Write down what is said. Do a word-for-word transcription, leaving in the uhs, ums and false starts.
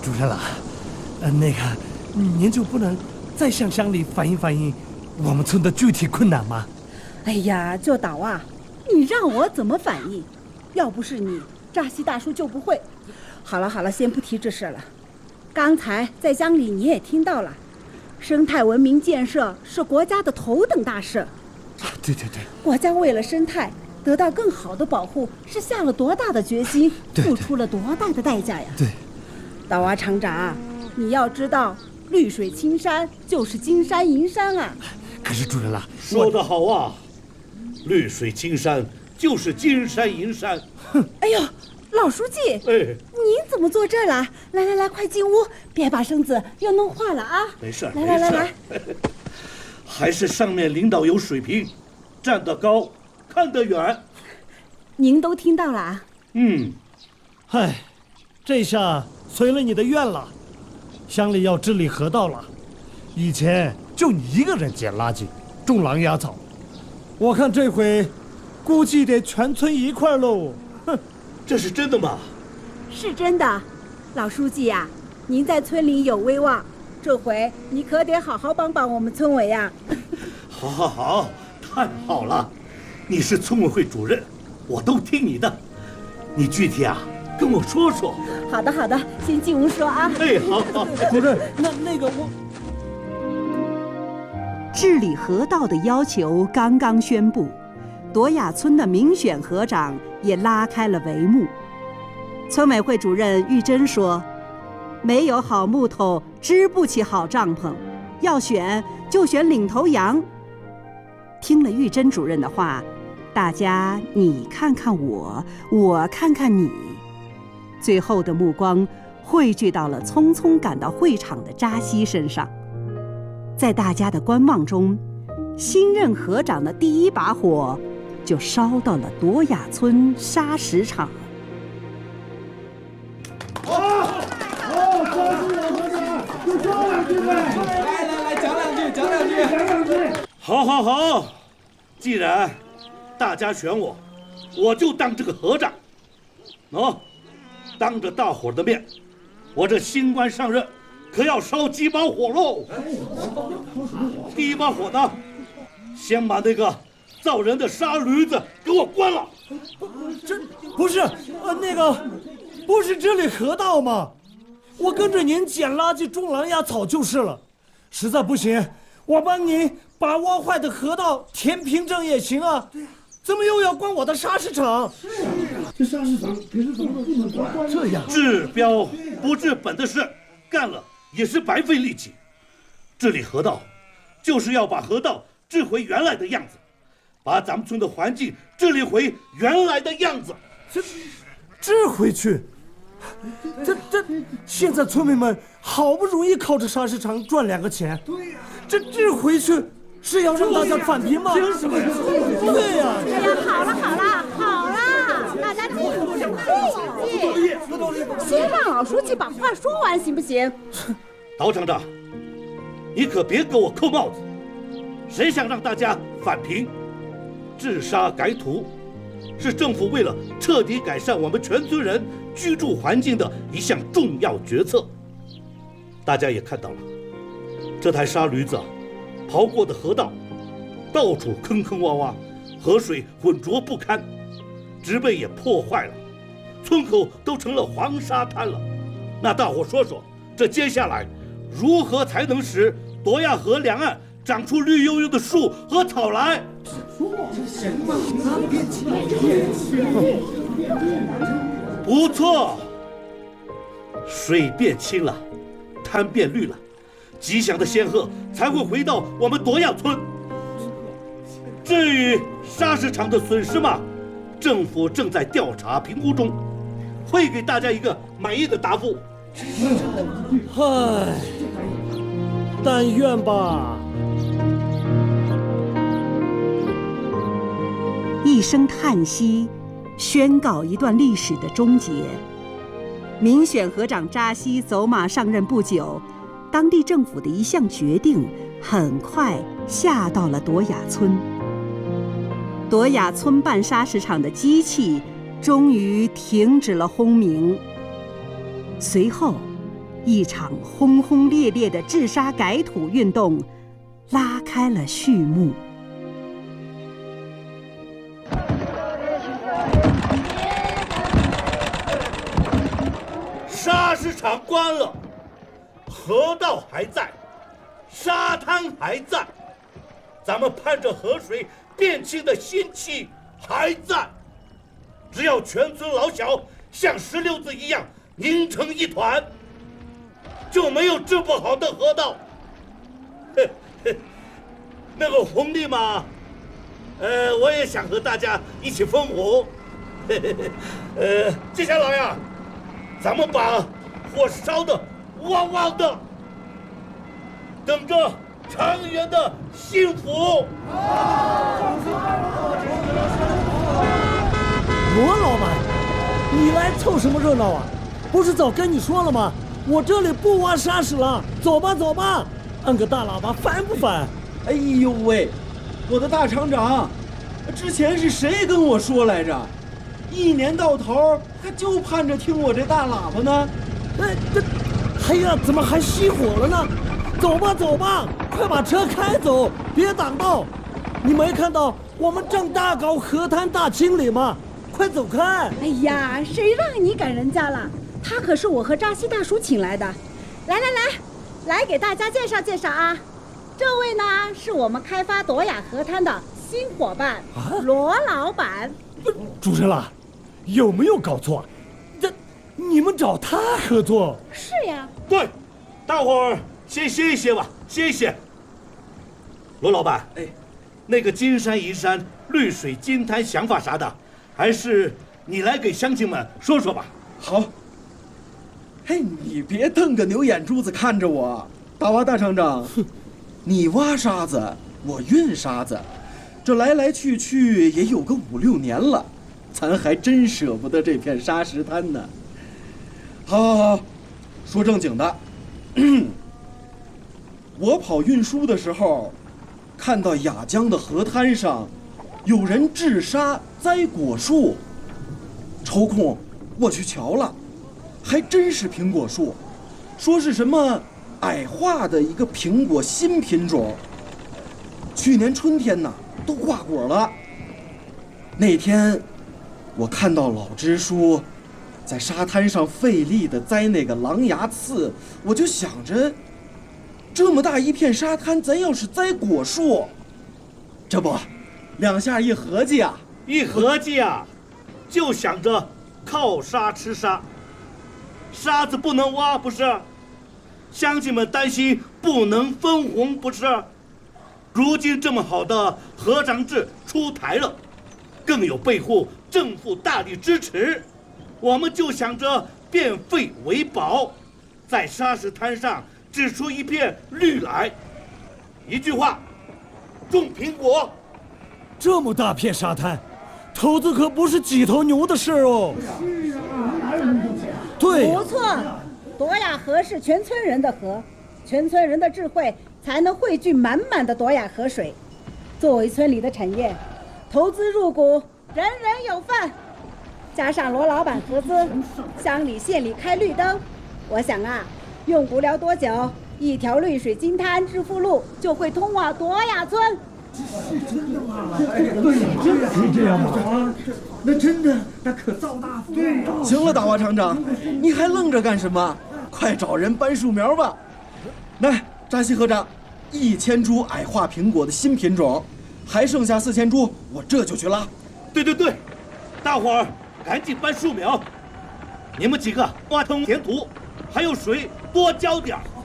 主任了，呃，那个，您就不能再向乡里反映反映我们村的具体困难吗？ 哎呀，就岛啊，你让我怎么反应？要不是你，扎西大叔就不会。好了好了，先不提这事了。刚才在乡里你也听到了，生态文明建设是国家的头等大事。 啊，对对对， 国家为了生态得到更好的保护，是下了多大的决心，付出了多大的代价呀！ 对， 岛啊厂长，你要知道，绿水青山就是金山银山啊。 可是主任啦， 说得好啊，绿水青山就是金山银山。 哎呦，老书记， 哎， 您怎么坐这儿了？来来来，快进屋，别把身子又弄坏了啊！ 没事， 来来来来， 还是上面领导有水平，站得高，看得远。 您都听到了啊？ 嗯， 唉，这下随了你的愿了，乡里要治理河道了。以前就你一个人捡垃圾、种狼牙草，我看这回估计得全村一块喽。哼， 这是真的吗？ 是真的，老书记呀、啊，您在村里有威望，这回你可得好好帮帮我们村委呀、啊。 好，好，好，太好了！你是村委会主任，我都听你的。你具体啊，跟我说说。 好的，好的，先进屋说啊。 哎，好好， 主任，那那个我。 治理河道的要求刚刚宣布，朵雅村的民选河长也拉开了帷幕。村委会主任玉珍说：“没有好木头，支不起好帐篷，要选就选领头羊。”听了玉珍主任的话，大家你看看我，我看看你，最后的目光汇聚到了匆匆赶到会场的扎西身上。在大家的观望中，新任河长的第一把火就烧到了朵雅村砂石场。 好，好，抓住我河长，就说两句呗。来来来，讲两句，讲两句，讲两句。 好，好，好，既然大家选我，我就当这个河长。喏，当着大伙的面，我这新官上任，可要烧几把火喽！第一把火呢，先把那个造人的沙驴子给我关了。 这不是呃那个，不是治理河道吗？我跟着您捡垃圾、种狼牙草就是了。实在不行，我帮您把挖坏的河道填平整也行啊。怎么又要关我的砂石场？ 这砂石场可是怎么不能关？ 这样治标不治本的事，干了也是白费力气。治理河道，就是要把河道治回原来的样子，把咱们村的环境治理回原来的样子。 这治回去？这这，现在村民们好不容易靠着砂石场赚两个钱，对呀，这治回去是要让大家返贫吗？凭什么？对呀！ 哎呀，好了好了好了，大家静静静，先让老书记把话说完，行不行？ 陶厂长，你可别给我扣帽子！谁想让大家返贫？治沙改土，是政府为了彻底改善我们全村人居住环境的一项重要决策。大家也看到了，这台沙驴子刨过的河道，到处坑坑洼洼，河水浑浊不堪，植被也破坏了，村口都成了黄沙滩了。那大伙说说，这接下来如何才能使朵雅河两岸长出绿油油的树和草来？不错，水变清了，滩变绿了，吉祥的仙鹤才会回到我们朵雅村。至于砂石场的损失嘛，政府正在调查评估中，会给大家一个满意的答复。 唉，但愿吧。 一声叹息，宣告一段历史的终结。民选河长扎西走马上任不久，当地政府的一项决定很快下到了朵雅村。朵雅村办砂石场的机器终于停止了轰鸣。随后， 一场轰轰烈烈的治沙改土运动拉开了序幕。 沙石场关了，河道还在，沙滩还在，咱们盼着河水变清的心气还在。只要全村老小像石榴子一样拧成一团，就没有治不好的河道。那个红利嘛，呃，我也想和大家一起分红。呃，接下来呀，咱们把火烧得旺旺的，等着长远的幸福。 罗老板，你来凑什么热闹啊？不是早跟你说了吗？我这里不挖沙石了，走吧走吧。按个大喇叭烦不烦？ 哎呦喂，我的大厂长，之前是谁跟我说来着？一年到头他就盼着听我这大喇叭呢。 哎，这，哎呀，怎么还熄火了呢？走吧走吧，快把车开走，别挡道。你没看到我们正大搞河滩大清理吗？快走开！ 哎呀，谁让你赶人家了？他可是我和扎西大叔请来的。来来来，来给大家介绍介绍啊！这位呢是我们开发朵雅河滩的新伙伴，啊、罗老板。 不，主持人，有没有搞错？这你们找他合作？ 是呀。 对，大伙儿先歇一歇吧，歇一歇。罗老板，哎，那个金山银山绿水金滩想法啥的，还是你来给乡亲们说说吧。 好。嘿，你别瞪个牛眼珠子看着我，大挖大厂长。你挖沙子，我运沙子，这来来去去也有个五六年了，咱还真舍不得这片沙石滩呢。好，好，好，说正经的。我跑运输的时候，看到雅江的河滩上，有人治沙栽果树，抽空我去瞧了。还真是苹果树，说是什么矮化的一个苹果新品种，去年春天呢都挂果了。那天我看到老支书在沙滩上费力地栽那个狼牙刺，我就想着，这么大一片沙滩，咱要是栽果树，这不两下一合计啊， 一合计啊，就想着靠沙吃沙。沙子不能挖，不是？乡亲们担心不能分红，不是？如今这么好的河长制出台了，更有背后政府大力支持，我们就想着变废为宝，在沙石滩上指出一片绿来。一句话，种苹果。 这么大片沙滩，投资可不是几头牛的事哦。是啊，哪有那么多钱？对， 不错，朵雅河是全村人的河，全村人的智慧才能汇聚满满的朵雅河水。作为村里的产业，投资入股，人人有份。加上罗老板合资，乡里县里开绿灯，我想啊，用不了多久，一条绿水金滩致富路就会通往朵雅村。 是真的吗？对，真的可以这样吗？那真的，那可造大富了。 行了，大挖厂长，你还愣着干什么？快找人搬树苗吧。来，扎西河长，一千株矮化苹果的新品种，还剩下四千株，我这就去拉。 对对对，大伙儿赶紧搬树苗。你们几个挖通填土，还有水多浇点儿。